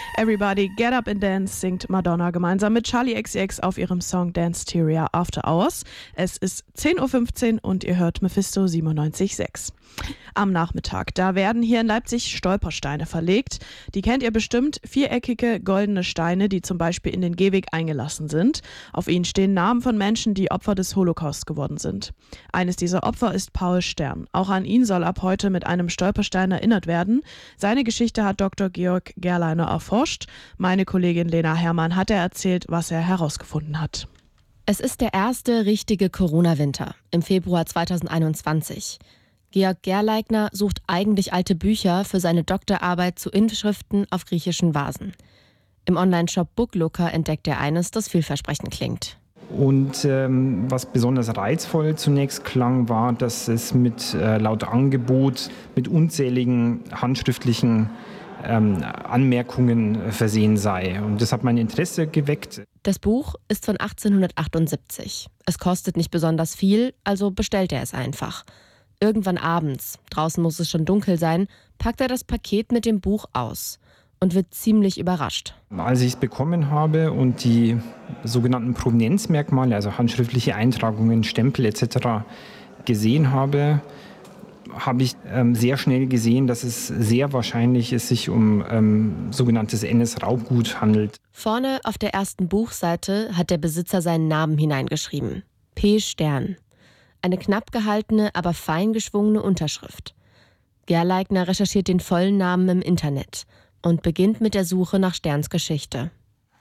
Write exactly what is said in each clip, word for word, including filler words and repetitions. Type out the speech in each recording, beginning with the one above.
Everybody Get Up and Dance singt Madonna gemeinsam mit Charli X C X auf ihrem Song Dance-Teria After Hours. Es ist zehn Uhr fünfzehn und ihr hört Mephisto siebenundneunzig Komma sechs. Am Nachmittag, da werden hier in Leipzig Stolpersteine verlegt. Die kennt ihr bestimmt, viereckige goldene Steine, die zum Beispiel in den Gehweg eingelassen sind. Auf ihnen stehen Namen von Menschen, die Opfer des Holocaust geworden sind. Eines dieser Opfer ist Paul Stern. Auch an ihn soll ab heute mit einem Stolperstein erinnert werden. Seine Geschichte hat Doktor Georg Gerleiner erforscht. Meine Kollegin Lena Herrmann hat er erzählt, was er herausgefunden hat. Es ist der erste richtige Corona-Winter im Februar zweitausendeinundzwanzig. Georg Gerleigner sucht eigentlich alte Bücher für seine Doktorarbeit zu Inschriften auf griechischen Vasen. Im Onlineshop Booklooker entdeckt er eines, das vielversprechend klingt. Und ähm, was besonders reizvoll zunächst klang, war, dass es mit äh, laut Angebot mit unzähligen handschriftlichen ähm, Anmerkungen versehen sei. Und das hat mein Interesse geweckt. Das Buch ist von achtzehnhundertachtundsiebzig. Es kostet nicht besonders viel, also bestellt er es einfach. Irgendwann abends, draußen muss es schon dunkel sein, packt er das Paket mit dem Buch aus und wird ziemlich überrascht. Als ich es bekommen habe und die sogenannten Provenienzmerkmale, also handschriftliche Eintragungen, Stempel et cetera gesehen habe, habe ich ähm, sehr schnell gesehen, dass es sehr wahrscheinlich es sich um ähm, sogenanntes N S-Raubgut handelt. Vorne auf der ersten Buchseite hat der Besitzer seinen Namen hineingeschrieben. P. Stern. Eine knapp gehaltene, aber fein geschwungene Unterschrift. Gerleigner recherchiert den vollen Namen im Internet und beginnt mit der Suche nach Sterns Geschichte.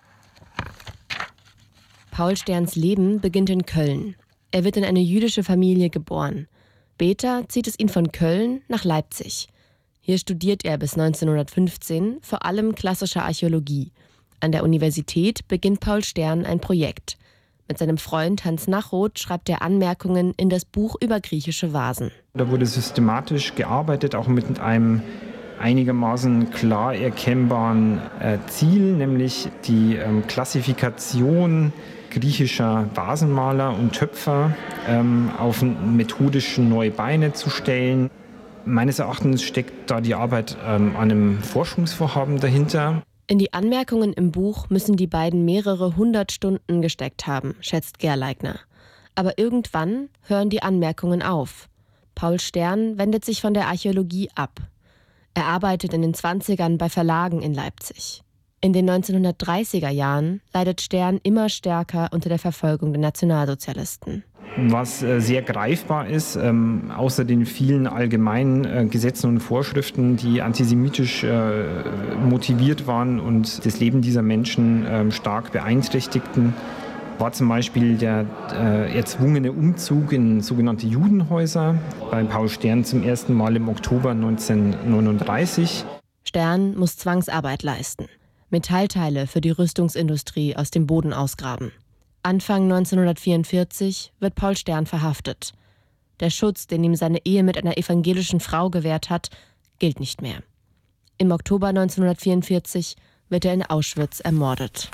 Paul Sterns Leben beginnt in Köln. Er wird in eine jüdische Familie geboren. Später zieht es ihn von Köln nach Leipzig. Hier studiert er bis neunzehnhundertfünfzehn vor allem klassische Archäologie. An der Universität beginnt Paul Stern ein Projekt. Mit seinem Freund Hans Nachroth schreibt er Anmerkungen in das Buch über griechische Vasen. Da wurde systematisch gearbeitet, auch mit einem einigermaßen klar erkennbaren äh, Ziel, nämlich die ähm, Klassifikation griechischer Vasenmaler und Töpfer ähm, auf methodische neue Beine zu stellen. Meines Erachtens steckt da die Arbeit ähm, an einem Forschungsvorhaben dahinter. In die Anmerkungen im Buch müssen die beiden mehrere hundert Stunden gesteckt haben, schätzt Gerleigner. Aber irgendwann hören die Anmerkungen auf. Paul Stern wendet sich von der Archäologie ab. Er arbeitet in den zwanzigern bei Verlagen in Leipzig. In den neunzehnhundertdreißiger Jahren leidet Stern immer stärker unter der Verfolgung der Nationalsozialisten. Was äh, sehr greifbar ist, ähm, außer den vielen allgemeinen äh, Gesetzen und Vorschriften, die antisemitisch äh, motiviert waren und das Leben dieser Menschen äh, stark beeinträchtigten, war zum Beispiel der äh, erzwungene Umzug in sogenannte Judenhäuser bei Paul Stern zum ersten Mal im Oktober neunzehnhundertneununddreißig. Stern muss Zwangsarbeit leisten. Metallteile für die Rüstungsindustrie aus dem Boden ausgraben. Anfang neunzehnhundertvierundvierzig wird Paul Stern verhaftet. Der Schutz, den ihm seine Ehe mit einer evangelischen Frau gewährt hat, gilt nicht mehr. Im Oktober neunzehnhundertvierundvierzig wird er in Auschwitz ermordet.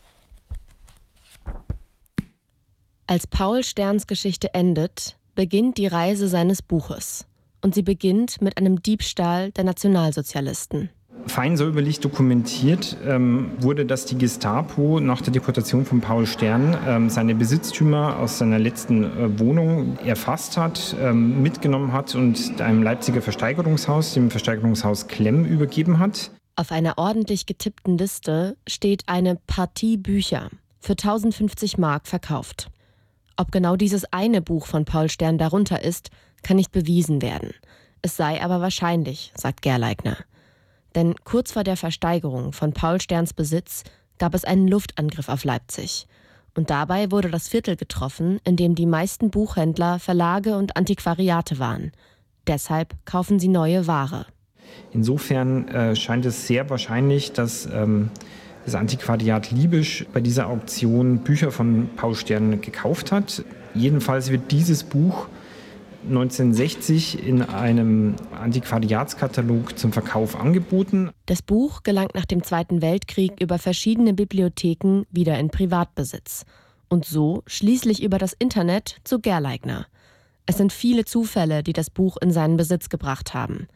Als Paul Sterns Geschichte endet, beginnt die Reise seines Buches. Und sie beginnt mit einem Diebstahl der Nationalsozialisten. Fein säuberlich dokumentiert ähm, wurde, dass die Gestapo nach der Deportation von Paul Stern ähm, seine Besitztümer aus seiner letzten äh, Wohnung erfasst hat, ähm, mitgenommen hat und einem Leipziger Versteigerungshaus, dem Versteigerungshaus Klemm, übergeben hat. Auf einer ordentlich getippten Liste steht eine Partie Bücher für tausendfünfzig Mark verkauft. Ob genau dieses eine Buch von Paul Stern darunter ist, kann nicht bewiesen werden. Es sei aber wahrscheinlich, sagt Gerleigner. Denn kurz vor der Versteigerung von Paul Sterns Besitz gab es einen Luftangriff auf Leipzig. Und dabei wurde das Viertel getroffen, in dem die meisten Buchhändler, Verlage und Antiquariate waren. Deshalb kaufen sie neue Ware. Insofern äh, scheint es sehr wahrscheinlich, dass ähm, das Antiquariat Liebisch bei dieser Auktion Bücher von Paul Stern gekauft hat. Jedenfalls wird dieses Buch neunzehnhundertsechzig in einem Antiquariatskatalog zum Verkauf angeboten. Das Buch gelangt nach dem Zweiten Weltkrieg über verschiedene Bibliotheken wieder in Privatbesitz. Und so schließlich über das Internet zu Gerleigner. Es sind viele Zufälle, die das Buch in seinen Besitz gebracht haben.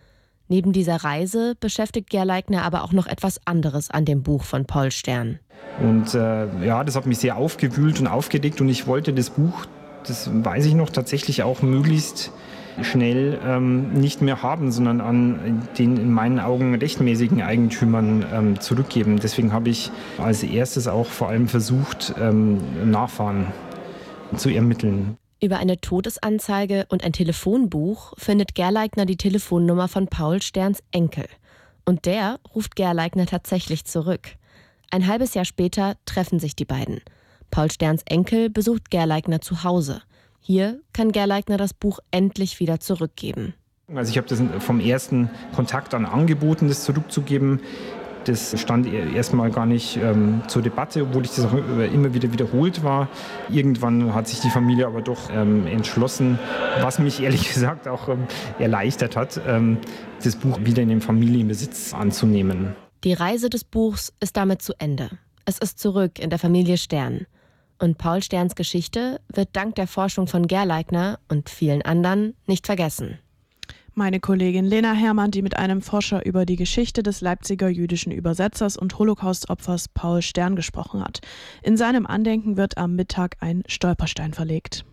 Neben dieser Reise beschäftigt Gerlachner aber auch noch etwas anderes an dem Buch von Paul Stern. Und äh, ja, das hat mich sehr aufgewühlt und aufgeregt und ich wollte das Buch, das weiß ich noch, tatsächlich auch möglichst schnell ähm, nicht mehr haben, sondern an den in meinen Augen rechtmäßigen Eigentümern ähm, zurückgeben. Deswegen habe ich als erstes auch vor allem versucht, ähm, Nachfahren zu ermitteln. Über eine Todesanzeige und ein Telefonbuch findet Gerlachner die Telefonnummer von Paul Sterns Enkel. Und der ruft Gerlachner tatsächlich zurück. Ein halbes Jahr später treffen sich die beiden. Paul Sterns Enkel besucht Gerlachner zu Hause. Hier kann Gerlachner das Buch endlich wieder zurückgeben. Also ich habe das vom ersten Kontakt an angeboten, das zurückzugeben. Das stand erstmal gar nicht ähm, zur Debatte, obwohl ich das auch immer wieder wiederholt war. Irgendwann hat sich die Familie aber doch ähm, entschlossen, was mich ehrlich gesagt auch ähm, erleichtert hat, ähm, das Buch wieder in den Familienbesitz anzunehmen. Die Reise des Buchs ist damit zu Ende. Es ist zurück in der Familie Stern. Und Paul Sterns Geschichte wird dank der Forschung von Gerlachner und vielen anderen nicht vergessen. Meine Kollegin Lena Herrmann, die mit einem Forscher über die Geschichte des Leipziger jüdischen Übersetzers und Holocaust-Opfers Paul Stern gesprochen hat. In seinem Andenken wird am Mittag ein Stolperstein verlegt.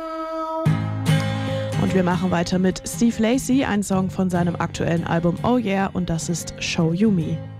Und wir machen weiter mit Steve Lacy, ein Song von seinem aktuellen Album Oh Yeah, und das ist Show You Me.